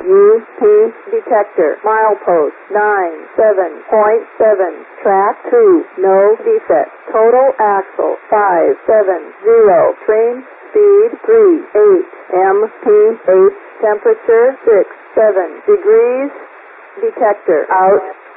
UP detector, milepost 97.7, track 2, no defect, total axle 570, train speed 38, MPH temperature 67 degrees, detector out.